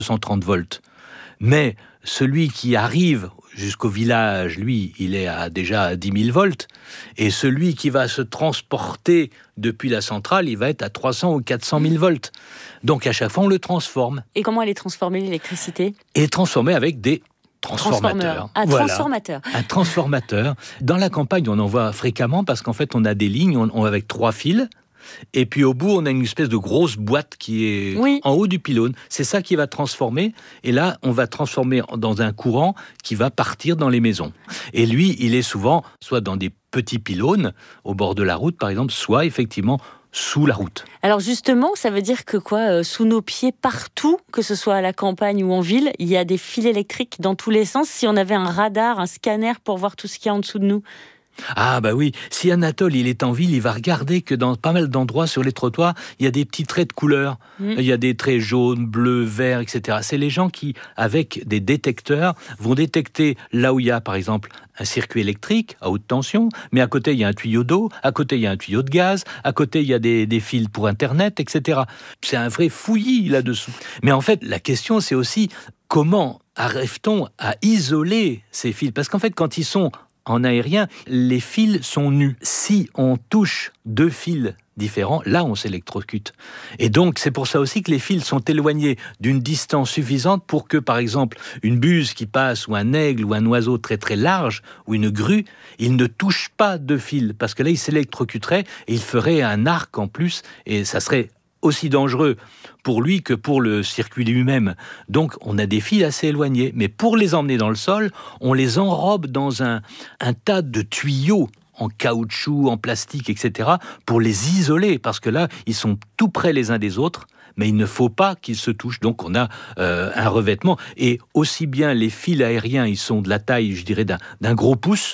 230 volts. Mais celui qui arrive jusqu'au village, lui, il est déjà à 10 000 volts. Et celui qui va se transporter depuis la centrale, il va être à 300 ou 400 000 volts. Donc à chaque fois, on le transforme. Et comment elle est transformée, l'électricité ? Elle est transformée avec des transformateurs. Un transformateur. Un transformateur. Dans la campagne, on en voit fréquemment parce qu'en fait, on a des lignes avec 3 fils. Et puis au bout, on a une espèce de grosse boîte qui est en haut du pylône. C'est ça qui va transformer. Et là, on va transformer dans un courant qui va partir dans les maisons. Et lui, il est souvent soit dans des petits pylônes au bord de la route, par exemple, soit effectivement sous la route. Alors justement, ça veut dire que sous nos pieds, partout, que ce soit à la campagne ou en ville, il y a des fils électriques dans tous les sens. Si on avait un radar, un scanner pour voir tout ce qu'il y a en dessous de nous. Ah bah oui, si Anatole il est en ville, il va regarder que dans pas mal d'endroits sur les trottoirs, il y a des petits traits de couleur. Il y a des traits jaunes, bleus, verts, etc. C'est les gens qui, avec des détecteurs, vont détecter là où il y a, par exemple, un circuit électrique à haute tension, mais à côté il y a un tuyau d'eau, à côté il y a un tuyau de gaz, à côté il y a des fils pour Internet, etc. C'est un vrai fouillis là-dessous. Mais en fait, la question c'est aussi comment arrive-t-on à isoler ces fils ? Parce qu'en fait, quand ils sont en aérien, les fils sont nus. Si on touche 2 fils différents, là on s'électrocute. Et donc c'est pour ça aussi que les fils sont éloignés d'une distance suffisante pour que, par exemple, une buse qui passe, ou un aigle, ou un oiseau très très large, ou une grue, il ne touche pas 2 fils, parce que là il s'électrocuterait et il ferait un arc en plus, et ça serait aussi dangereux pour lui que pour le circuit lui-même. Donc, on a des fils assez éloignés. Mais pour les emmener dans le sol, on les enrobe dans un tas de tuyaux en caoutchouc, en plastique, etc., pour les isoler, parce que là, ils sont tout près les uns des autres, mais il ne faut pas qu'ils se touchent. Donc, on a un revêtement. Et aussi bien les fils aériens, ils sont de la taille, je dirais, d'un gros pouce,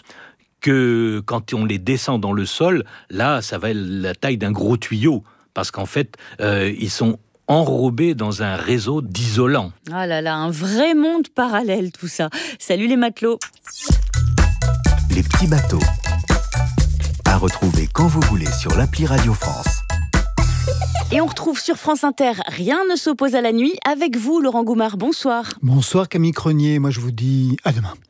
que quand on les descend dans le sol, là, ça va être la taille d'un gros tuyau. Parce qu'en fait, ils sont enrobés dans un réseau d'isolants. Ah là là, un vrai monde parallèle tout ça. Salut les matelots. Les petits bateaux. À retrouver quand vous voulez sur l'appli Radio France. Et on retrouve sur France Inter Rien ne s'oppose à la nuit avec vous, Laurent Goumard. Bonsoir. Bonsoir Camille Crenier, moi je vous dis à demain.